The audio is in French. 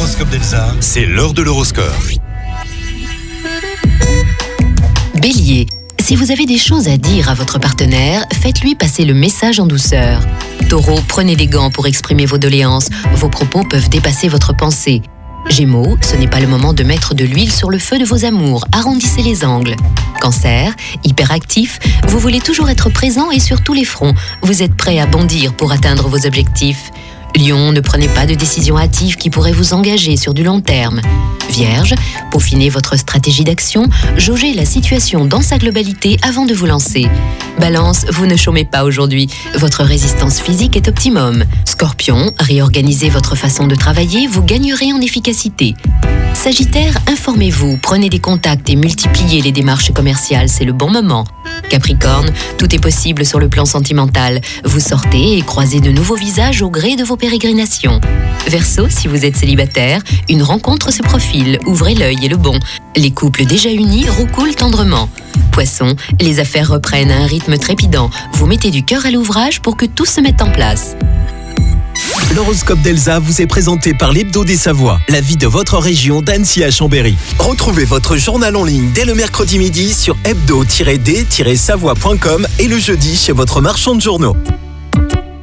L'horoscope d'Elsa, c'est l'heure de l'horoscope. Bélier, si vous avez des choses à dire à votre partenaire, faites-lui passer le message en douceur. Taureau, prenez des gants pour exprimer vos doléances. Vos propos peuvent dépasser votre pensée. Gémeaux, ce n'est pas le moment de mettre de l'huile sur le feu de vos amours. Arrondissez les angles. Cancer, hyperactif, vous voulez toujours être présent et sur tous les fronts. Vous êtes prêt à bondir pour atteindre vos objectifs. Lion, ne prenez pas de décisions hâtives qui pourraient vous engager sur du long terme. Vierge, peaufinez votre stratégie d'action, jaugez la situation dans sa globalité avant de vous lancer. Balance, vous ne chômez pas aujourd'hui, votre résistance physique est optimum. Scorpion, réorganisez votre façon de travailler, vous gagnerez en efficacité. Sagittaire, informez-vous, prenez des contacts et multipliez les démarches commerciales, c'est le bon moment. Capricorne, tout est possible sur le plan sentimental. Vous sortez et croisez de nouveaux visages au gré de vos pérégrinations. Verseau, si vous êtes célibataire, une rencontre se profile, ouvrez l'œil et le bon. Les couples déjà unis roucoulent tendrement. Poisson, les affaires reprennent à un rythme trépidant. Vous mettez du cœur à l'ouvrage pour que tout se mette en place. L'horoscope d'Elsa vous est présenté par l'Hebdo des Savoies, la vie de votre région d'Annecy à Chambéry. Retrouvez votre journal en ligne dès le mercredi midi sur hebdo-d-savoie.com et le jeudi chez votre marchand de journaux.